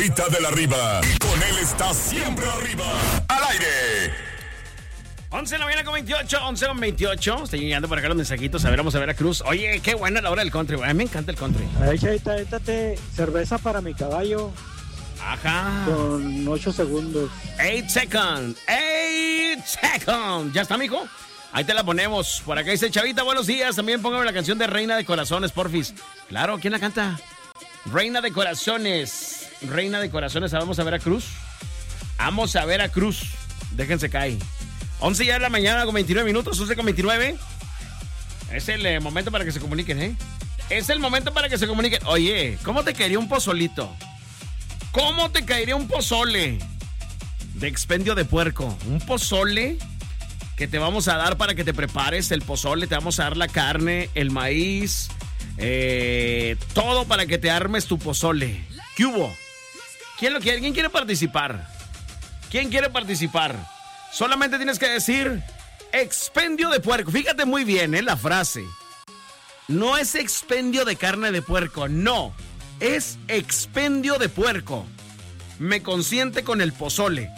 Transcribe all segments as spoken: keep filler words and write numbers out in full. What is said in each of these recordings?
Rita de la Riva. Y con él está siempre arriba. Al aire. once de la mañana con veintiocho, once con veintiocho. Estoy llegando por acá los mensajitos. A ver, vamos a Veracruz. Oye, qué buena la hora del country, güey. A mí me encanta el country. Ay, Chaita, éntate cerveza para mi caballo. Ajá. Con ocho segundos. eight seconds. eight seconds. ¿Ya está, mijo? Ahí te la ponemos. Por acá dice Chavita, buenos días. También póngame la canción de Reina de Corazones, porfis. Claro, ¿quién la canta? Reina de Corazones. Reina de Corazones. Vamos a Veracruz. Vamos a Veracruz. Déjense caer. once ya de la mañana con veintinueve minutos. once con veintinueve. Es el eh, momento para que se comuniquen, ¿eh? Es el momento para que se comuniquen. Oye, ¿cómo te caería un pozolito? ¿Cómo te caería un pozole? De expendio de puerco. Un pozole que te vamos a dar para que te prepares el pozole. Te vamos a dar la carne, el maíz, eh, todo para que te armes tu pozole. ¿Qué hubo? ¿Quién lo quiere? ¿Quién quiere participar? ¿Quién quiere participar? Solamente tienes que decir expendio de puerco. Fíjate muy bien, ¿eh? La frase. No es expendio de carne de puerco, no. Es expendio de puerco. Me consiente con el pozole.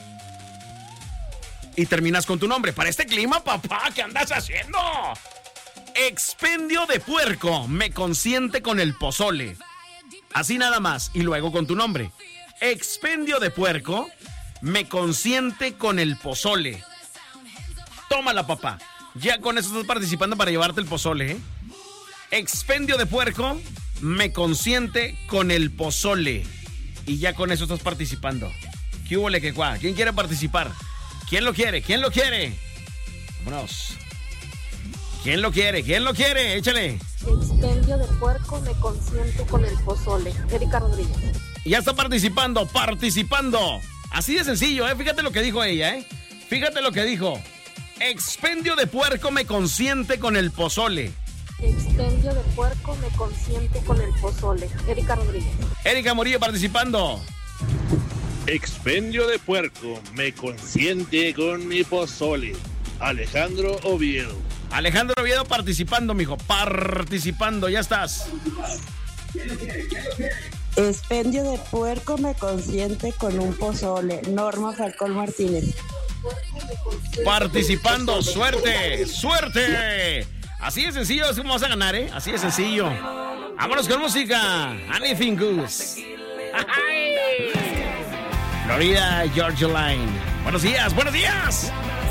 Y terminas con tu nombre. Para este clima, papá, ¿qué andas haciendo? Expendio de puerco. Me consiente con el pozole. Así nada más. Y luego con tu nombre. Expendio de puerco. Me consiente con el pozole. Tómala, papá. Ya con eso estás participando para llevarte el pozole, ¿eh? Expendio de puerco. Me consiente con el pozole. Y ya con eso estás participando. ¿Qué hubo, le que cuá? ¿Quién quiere participar? ¿Quién lo quiere? ¿Quién lo quiere? Vámonos. ¿Quién lo quiere? ¿Quién lo quiere? Échale. Expendio de puerco me consiente con el pozole. Erika Rodríguez. Ya está participando, participando. Así de sencillo, ¿eh? Fíjate lo que dijo ella, ¿eh? Fíjate lo que dijo. Expendio de puerco me consiente con el pozole. Expendio de puerco me consiente con el pozole. Erika Rodríguez. Erika Murillo participando. Expendio de puerco me consiente con mi pozole. Alejandro Oviedo. Alejandro Oviedo participando, mijo. Participando, ya estás. Expendio de puerco me consiente con un pozole. Norma Falcón Martínez. Participando, suerte, suerte. Así de sencillo es como vas a ganar, ¿eh? Así de sencillo. Vámonos con música. Anything Goose. Florida Georgia Line. Buenos días, buenos días.